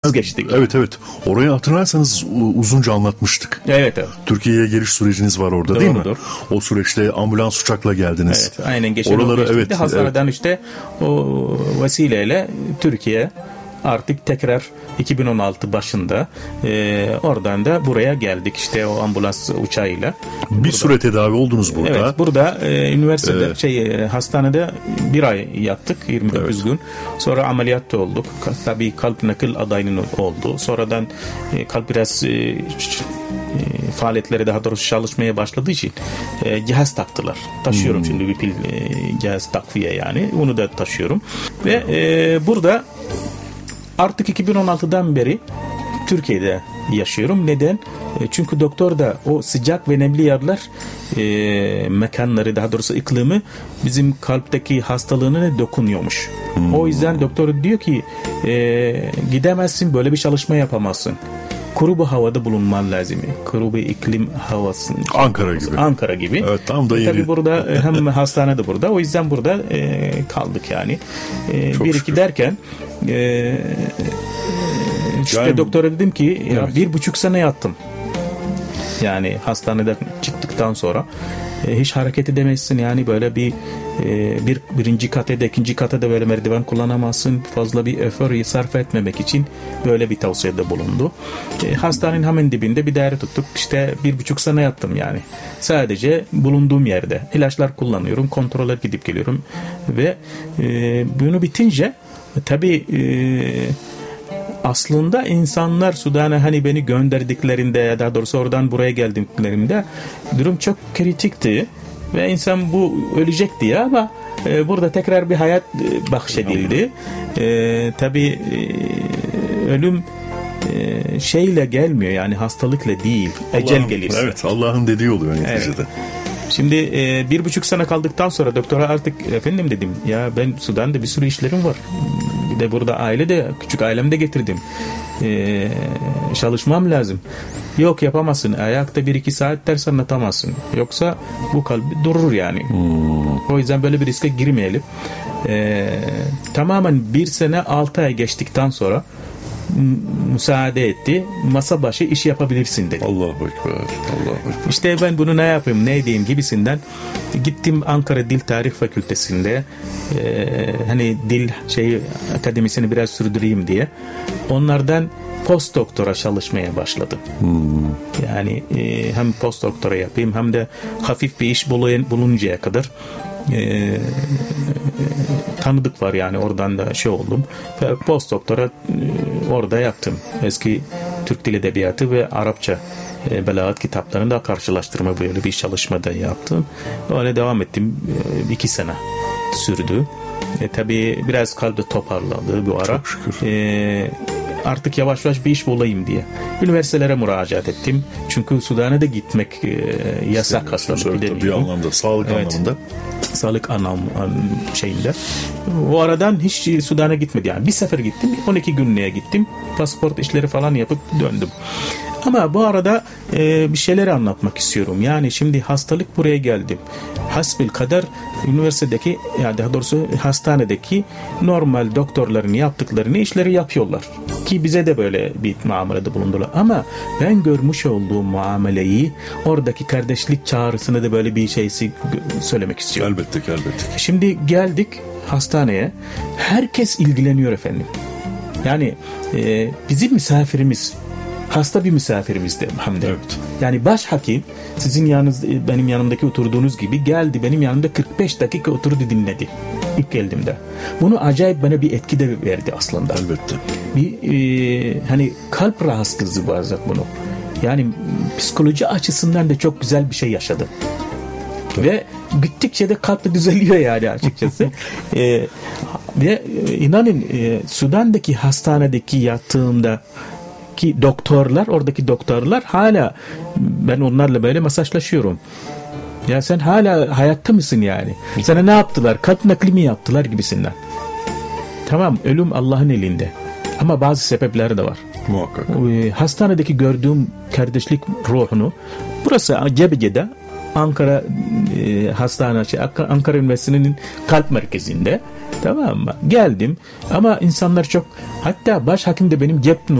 geçtik. Evet. Orayı hatırlarsanız uzunca anlatmıştık. Evet. Türkiye'ye geliş süreciniz var orada, değil mi? O süreçte ambulans uçakla geldiniz. Evet, aynen geçen oraları hastaneden işte o vesileyle Türkiye artık tekrar 2016 başında oradan da buraya geldik işte o ambulans uçağıyla. Bir süre tedavi oldunuz burada. Evet, burada üniversitede hastanede bir ay yattık, 29 gün. Sonra ameliyatta olduk. Tabii kalp nakil adayının oldu. Sonradan kalp biraz faaliyetleri daha doğrusu çalışmaya başladığı için cihaz taktılar. Taşıyorum şimdi bir pil cihaz takviye yani. Onu da taşıyorum. Ve burada artık 2016'dan beri Türkiye'de yaşıyorum. Neden? Çünkü doktor da o sıcak ve nemli yerler mekanları, daha doğrusu iklimi bizim kalpteki hastalığına dokunuyormuş. O yüzden doktor diyor ki gidemezsin, böyle bir çalışma yapamazsın. Kuru bir havada bulunman lazım. Kuru bir iklim havası. Ankara gibi. Evet, tam da yeri. Tabii burada hem hastane de burada. O yüzden burada kaldık yani. Bir iki derken işte yani, doktora dedim ki ya 1,5 sene yattım. Yani hastaneden çıktıktan sonra hiç hareket edemezsin yani böyle birinci kata da ikinci kata da böyle merdiven kullanamazsın, fazla bir efor sarf etmemek için böyle bir tavsiyede bulundu. Hastanenin hemen dibinde bir daire tuttuk, işte 1,5 sene yattım yani sadece bulunduğum yerde ilaçlar kullanıyorum, kontroller gidip geliyorum ve bunu bitince tabii aslında insanlar Sudan'a hani beni gönderdiklerinde, daha doğrusu oradan buraya geldiklerinde durum çok kritikti ve insan bu ölecekti ya, ama burada tekrar bir hayat bahşedildi. Tabii ölüm şeyle gelmiyor yani, hastalıkla değil, ecel gelirse. Evet, Allah'ın dediği oluyor neticede. Evet. Şimdi 1,5 sene kaldıktan sonra doktora artık efendim dedim ya, ben Sudan'da bir sürü işlerim var. Bir de burada küçük ailemi de getirdim. Çalışmam lazım. Yok, yapamazsın. Ayakta 1-2 saat ders anlatamazsın. Yoksa bu kalbi durur yani. O yüzden böyle bir riske girmeyelim. Tamamen 1 sene 6 ay geçtikten sonra müsaade etti. Masa başı iş yapabilirsin dedi. Allahu Ekber. Allahu Ekber. İşte ben bunu ne yapayım, ne edeyim gibisinden gittim Ankara Dil Tarih Fakültesi'nde hani dil akademisini biraz sürdüreyim diye. Onlardan post doktora çalışmaya başladım. Yani hem post doktora yapayım hem de hafif bir iş buluncaya kadar tanıdık var yani, oradan da oldum. Post doktora orada yaptım. Eski Türk Dil Edebiyatı ve Arapça belagat kitaplarında karşılaştırma, böyle bir çalışmada yaptım. Öyle devam ettim. 2 sene sürdü. Tabii biraz kaldı, toparladı bu ara. Artık yavaş yavaş bir iş bulayım diye üniversitelere müracaat ettim. Çünkü Sudan'a da gitmek yasak aslında. Bir anlamda, sağlık anlamında. Sağlık şeyinde. O aradan hiç Sudan'a gitmedi yani. Bir sefer gittim, 12 günlüğe gittim. Pasaport işleri falan yapıp döndüm. Ama bu arada bir şeyleri anlatmak istiyorum. Yani şimdi hastalık buraya geldi. Hasbelkader üniversitedeki, ya daha doğrusu hastanedeki normal doktorların yaptıklarını işleri yapıyorlar. Ki bize de böyle bir muamelede bulundular. Ama ben görmüş olduğum muameleyi, oradaki kardeşlik çağrısını da böyle bir şeysi söylemek istiyorum. Elbette. Şimdi geldik hastaneye. Herkes ilgileniyor efendim. Yani bizim misafirimiz, hasta bir misafirimizdi Hamdi. Evet. Yani başhekim sizin yanınızda, benim yanımdaki oturduğunuz gibi geldi, benim yanımda 45 dakika oturdu, dinledi ilk geldiğimde. Bunu acayip bana bir etki de verdi aslında. Elbette. Bir hani kalp rahatsızlığı bazen bunu. Yani psikoloji açısından da çok güzel bir şey yaşadım. Evet. Ve gittikçe de kalp de düzeliyor yani açıkçası. Ve inanın Sudan'daki hastanedeki yattığımda ki doktorlar, oradaki doktorlar hala, ben onlarla böyle mesajlaşıyorum. Ya sen hala hayatta mısın yani? Sana ne yaptılar? Kalp nakli mi yaptılar gibisinden. Tamam, ölüm Allah'ın elinde. Ama bazı sebepleri de var. Muhakkak. Hastanedeki gördüğüm kardeşlik ruhunu, burası Cebeci'de, Ankara Hastanesi, Ankara Üniversitesi'nin kalp merkezinde, tamam mı? Geldim ama insanlar çok, hatta başhekim de benim cep